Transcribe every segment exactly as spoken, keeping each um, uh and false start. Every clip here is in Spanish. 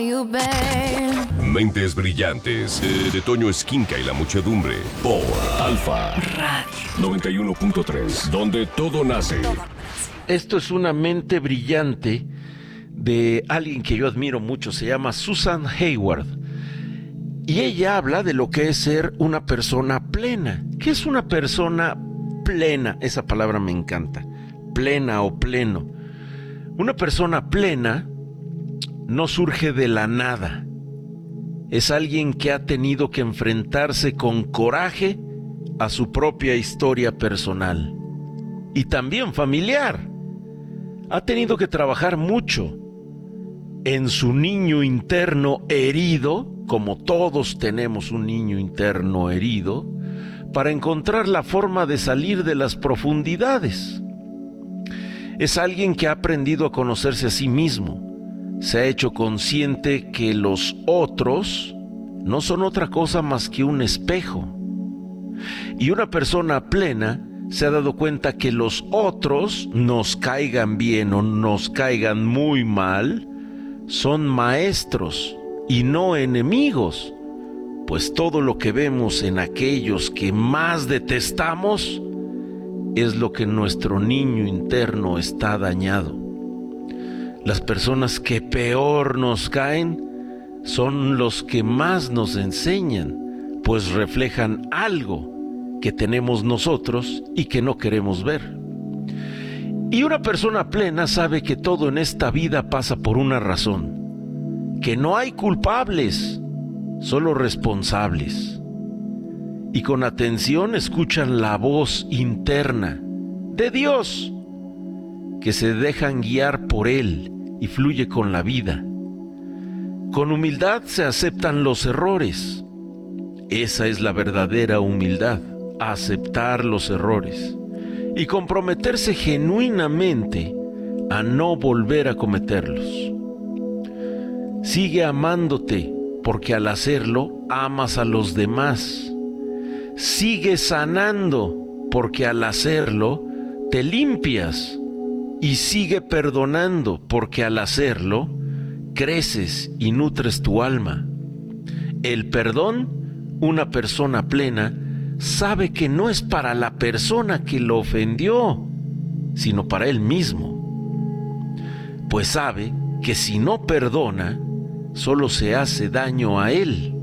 Mentes brillantes eh, de Toño Esquinca y la muchedumbre por Alfa noventa y uno punto tres, donde todo nace. Esto es una mente brillante de alguien que yo admiro mucho, se llama Susan Hayward. Y ella habla de lo que es ser una persona plena. ¿Qué es una persona plena? Esa palabra me encanta. Plena o pleno. Una persona plena no surge de la nada. Es alguien que ha tenido que enfrentarse con coraje a su propia historia personal y también familiar. Ha tenido que trabajar mucho en su niño interno herido, como todos tenemos un niño interno herido, para encontrar la forma de salir de las profundidades. Es alguien que ha aprendido a conocerse a sí mismo. Se ha hecho consciente que los otros no son otra cosa más que un espejo. Y una persona plena se ha dado cuenta que los otros, nos caigan bien o nos caigan muy mal, son maestros y no enemigos, pues todo lo que vemos en aquellos que más detestamos es lo que nuestro niño interno está dañado. Las personas que peor nos caen son los que más nos enseñan, pues reflejan algo que tenemos nosotros y que no queremos ver. Y una persona plena sabe que todo en esta vida pasa por una razón, que no hay culpables, solo responsables. Y con atención escuchan la voz interna de Dios, que se dejan guiar por Él y fluye con la vida. Con humildad se aceptan los errores. Esa es la verdadera humildad, aceptar los errores y comprometerse genuinamente a no volver a cometerlos. Sigue amándote, porque al hacerlo amas a los demás. Sigue sanando, porque al hacerlo te limpias. Y sigue perdonando, porque al hacerlo, creces y nutres tu alma. El perdón, una persona plena, sabe que no es para la persona que lo ofendió, sino para él mismo. Pues sabe que si no perdona, solo se hace daño a él.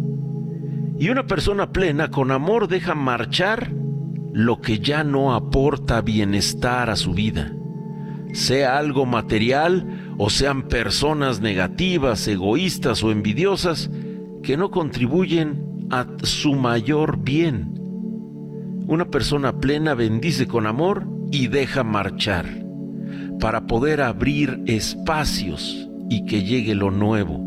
Y una persona plena con amor deja marchar lo que ya no aporta bienestar a su vida. Sea algo material o sean personas negativas, egoístas o envidiosas que no contribuyen a su mayor bien. Una persona plena bendice con amor y deja marchar para poder abrir espacios y que llegue lo nuevo.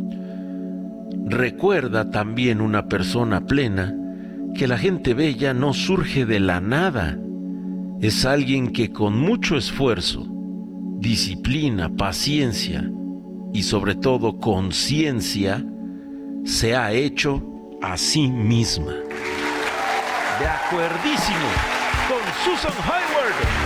Recuerda también una persona plena que la gente bella no surge de la nada. Es alguien que con mucho esfuerzo, disciplina, paciencia y sobre todo conciencia se ha hecho a sí misma. De acuerdísimo con Susan Hayward.